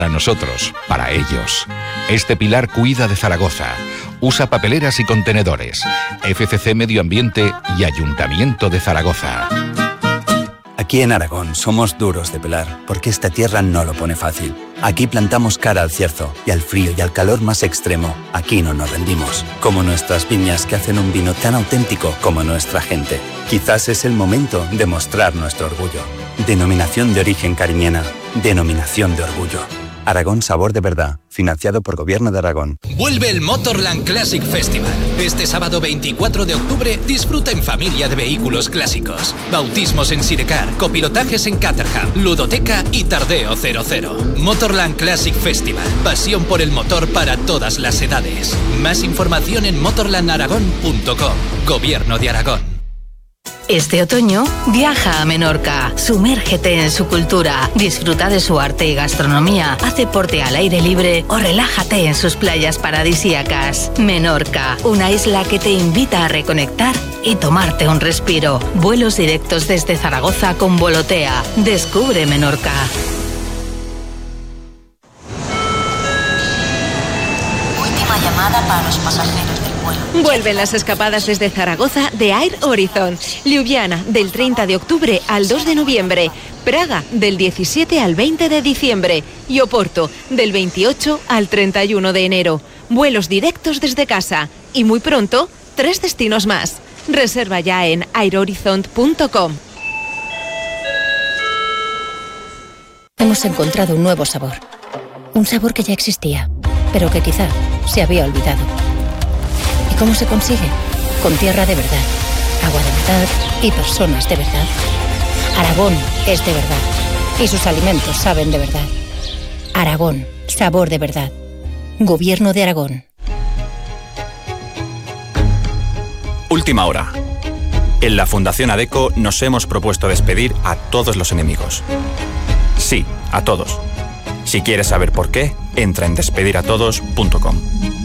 Para nosotros, para ellos. Este pilar cuida de Zaragoza. Usa papeleras y contenedores. FCC Medio Ambiente y Ayuntamiento de Zaragoza. Aquí en Aragón somos duros de pelar, porque esta tierra no lo pone fácil. Aquí plantamos cara al cierzo y al frío y al calor más extremo. Aquí no nos rendimos. Como nuestras viñas, que hacen un vino tan auténtico como nuestra gente. Quizás es el momento de mostrar nuestro orgullo. Denominación de origen cariñena. Denominación de orgullo. Aragón Sabor de Verdad, financiado por Gobierno de Aragón. Vuelve el Motorland Classic Festival. Este sábado 24 de octubre disfruta en familia de vehículos clásicos. Bautismos en Sidecar, copilotajes en Caterham, ludoteca y tardeo 00. Motorland Classic Festival. Pasión por el motor para todas las edades. Más información en motorlandaragón.com. Gobierno de Aragón. Este otoño, viaja a Menorca, sumérgete en su cultura, disfruta de su arte y gastronomía, haz deporte al aire libre o relájate en sus playas paradisíacas. Menorca, una isla que te invita a reconectar y tomarte un respiro. Vuelos directos desde Zaragoza con Volotea. Descubre Menorca. Última llamada para los pasajeros del vuelo. Vuelven las escapadas desde Zaragoza de Air Horizon. Ljubljana del 30 de octubre al 2 de noviembre. Praga del 17 al 20 de diciembre. Y Oporto del 28 al 31 de enero. Vuelos directos desde casa. Y muy pronto, 3 destinos más. Reserva ya en airhorizon.com. Hemos encontrado un nuevo sabor. Un sabor que ya existía, pero que quizá se había olvidado. ¿Y cómo se consigue? Con tierra de verdad, agua de verdad y personas de verdad. Aragón es de verdad y sus alimentos saben de verdad. Aragón, sabor de verdad. Gobierno de Aragón. Última hora. En la Fundación ADECO nos hemos propuesto despedir a todos los enemigos. Sí, a todos. Si quieres saber por qué, entra en despediratodos.com.